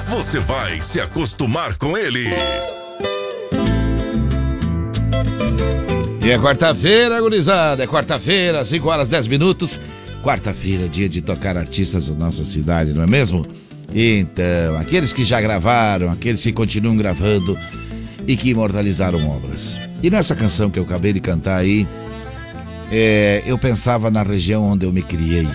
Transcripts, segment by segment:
você vai se acostumar com ele. E é quarta-feira, gurizada, é quarta-feira, 5 horas 10 minutos. Quarta-feira, dia de tocar artistas da nossa cidade, não é mesmo? Então, aqueles que já gravaram, aqueles que continuam gravando e que imortalizaram obras. E nessa canção que eu acabei de cantar aí, eu pensava na região onde eu me criei.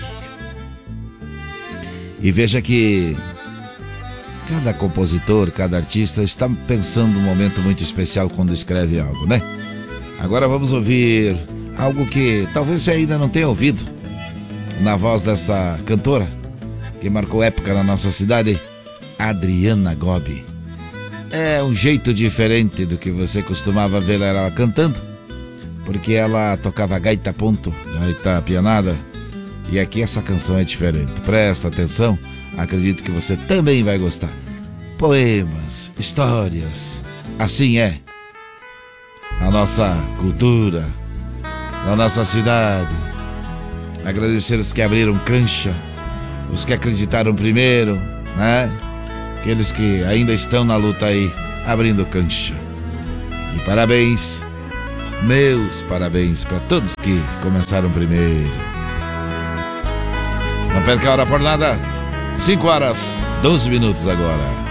E veja que cada compositor, cada artista está pensando um momento muito especial quando escreve algo, né? Agora vamos ouvir algo que talvez você ainda não tenha ouvido, na voz dessa cantora que marcou época na nossa cidade, Adriana Gobi. É um jeito diferente do que você costumava ver ela cantando, porque ela tocava gaita ponto, gaita pianada, e aqui essa canção é diferente. Presta atenção, acredito que você também vai gostar. Poemas, histórias, assim é a nossa cultura, da nossa cidade. Agradecer os que abriram cancha, os que acreditaram primeiro, né? Aqueles que ainda estão na luta aí, abrindo cancha. E parabéns, meus parabéns para todos que começaram primeiro. Não perca a hora por nada, 5 horas, 12 minutos agora.